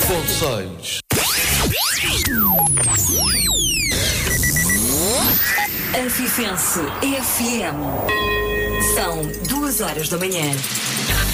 Conselhos. Anfifense FM. São 2 horas da manhã.